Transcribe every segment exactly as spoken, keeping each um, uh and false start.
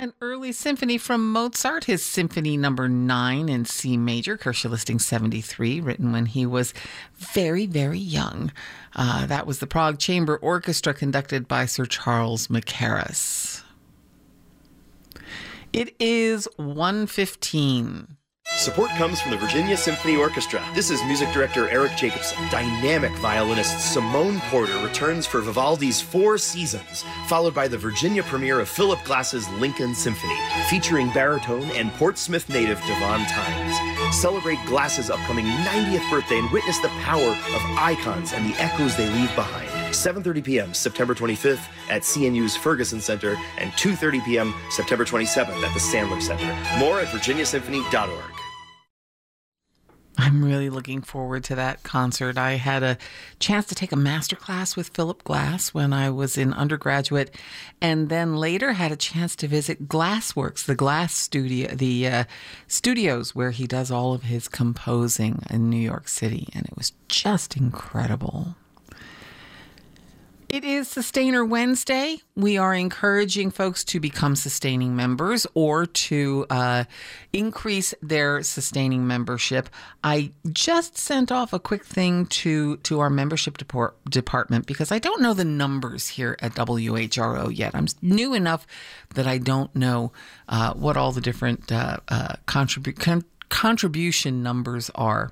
An early symphony from Mozart, his Symphony Number Nine in C Major, Kershaw Listing seventy-three, written when he was very, very young. Uh, that was the Prague Chamber Orchestra, conducted by Sir Charles Mackerras. It is one fifteen. Support comes from the Virginia Symphony Orchestra. This is music director Eric Jacobson. Dynamic violinist Simone Porter returns for Vivaldi's Four Seasons, followed by the Virginia premiere of Philip Glass's Lincoln Symphony, featuring baritone and Portsmouth native Devon Tynes. Celebrate Glass's upcoming ninetieth birthday and witness the power of icons and the echoes they leave behind. seven thirty p.m. September twenty-fifth at C N U's Ferguson Center and two thirty p.m. September twenty-seventh at the Sandler Center. More at virginia symphony dot org. I'm really looking forward to that concert. I had a chance to take a master class with Philip Glass when I was in undergraduate, and then later had a chance to visit Glassworks, the Glass studio, the uh, studios where he does all of his composing in New York City, and it was just incredible. It is Sustainer Wednesday. We are encouraging folks to become sustaining members or to uh, increase their sustaining membership. I just sent off a quick thing to, to our membership deport, department because I don't know the numbers here at W H R O yet. I'm new enough that I don't know uh, what all the different uh, uh, contribu- con- contribution numbers are.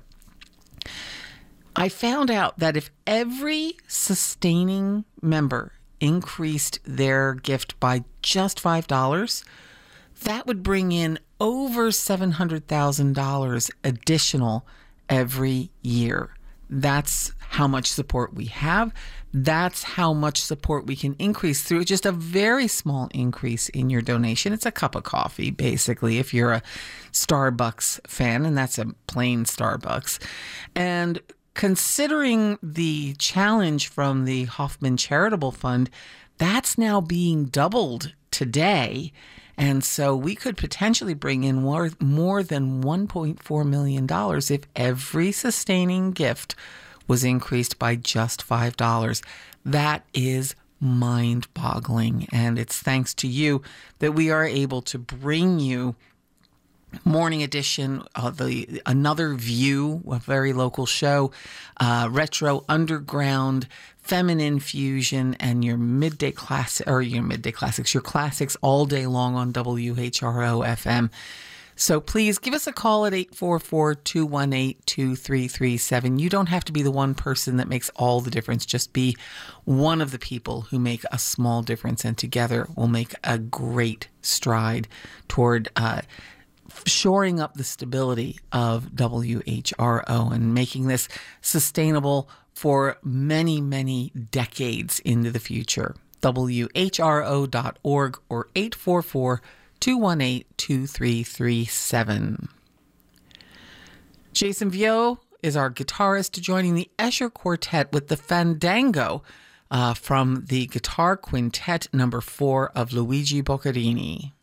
I found out that if every sustaining member increased their gift by just five dollars, that would bring in over seven hundred thousand dollars additional every year. That's how much support we have. That's how much support we can increase through just a very small increase in your donation. It's a cup of coffee, basically, if you're a Starbucks fan, and that's a plain Starbucks. And considering the challenge from the Hoffman Charitable Fund, that's now being doubled today. And so we could potentially bring in more, more than one point four million dollars if every sustaining gift was increased by just five dollars. That is mind-boggling. And it's thanks to you that we are able to bring you Morning Edition, uh, the Another View, a very local show, uh, Retro Underground, Feminine Fusion, and your midday class or your midday classics, your classics all day long on W H R O F M. So please give us a call at eight four four, two one eight, two three three seven. You don't have to be the one person that makes all the difference. Just be one of the people who make a small difference, and together we'll make a great stride toward uh shoring up the stability of W H R O and making this sustainable for many, many decades into the future. W H R O dot org or eight four four, two one eight, two three three seven. Jason Vio is our guitarist, joining the Escher Quartet with the Fandango uh, from the Guitar Quintet number four of Luigi Boccherini.